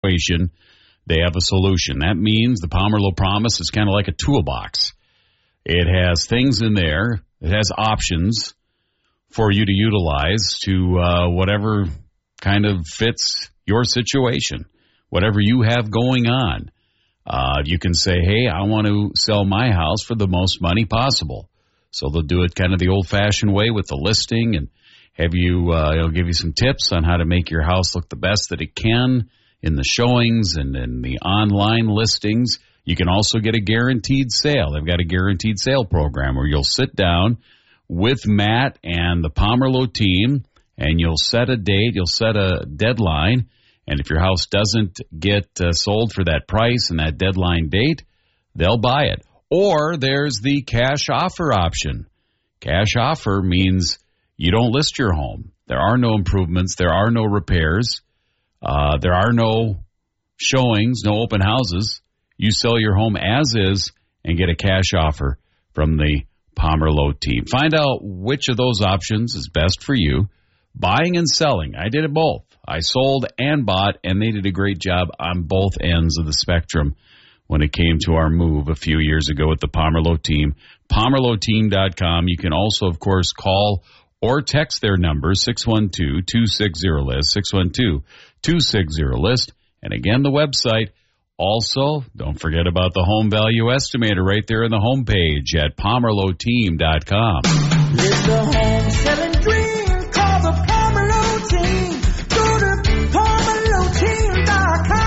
situation, they have a solution. That means the Pomerleau Promise is kind of like a toolbox. It has things in there. It has options for you to utilize to whatever kind of fits your situation, whatever you have going on. You can say, hey, I want to sell my house for the most money possible. So they'll do it kind of the old-fashioned way with the listing and have you, it'll give you some tips on how to make your house look the best that it can in the showings and in the online listings. You can also get a guaranteed sale. They've got a guaranteed sale program where you'll sit down with Matt and the Pomerleau team and you'll set a date, you'll set a deadline, and if your house doesn't get sold for that price and that deadline date, they'll buy it. Or there's the cash offer option. Cash offer means you don't list your home. There are no improvements. There are no repairs. There are no showings, no open houses. You sell your home as is and get a cash offer from the Pomerleau team. Find out which of those options is best for you. Buying and selling. I did it both. I sold and bought, and they did a great job on both ends of the spectrum when it came to our move a few years ago with the Pomerleau team. PomerleauTeam.com. You can also, of course, call or text their number, 612-260-LIST, 612-260-LIST. And again, the website. Also, don't forget about the home value estimator right there in the homepage at PomerleauTeam.com. It's the home selling dream. Call the Pomerleau team. Go to PomerleauTeam.com.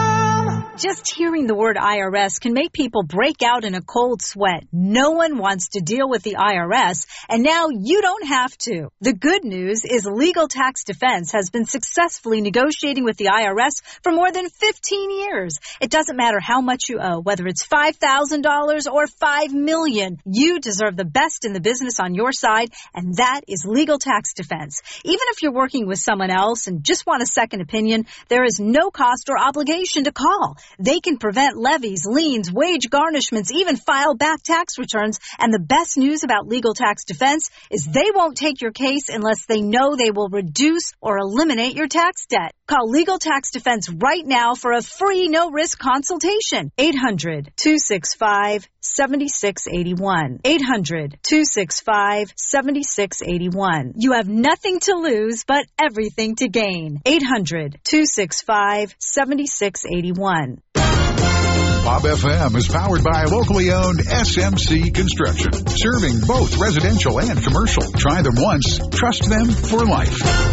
Just hearing the word IRS can make people break out in a cold sweat. No one wants to deal with the IRS, and now you don't have to. The good news is Legal Tax Defense has been successfully negotiating with the IRS for more than 15 years. It doesn't matter how much you owe, whether it's $5,000 or $5 million. You deserve the best in the business on your side, and that is Legal Tax Defense. Even if you're working with someone else and just want a second opinion, there is no cost or obligation to call. They can prevent levies, liens, wage garnishments, even file back tax returns. And the best news about Legal Tax Defense is they won't take your case unless they know they will reduce or eliminate your tax debt. Call Legal Tax Defense right now for a free no-risk consultation. 800-265-7681. 800-265-7681. You have nothing to lose but everything to gain. 800-265-7681. Bob FM is powered by locally owned SMC Construction, serving both residential and commercial. Try them once, trust them for life.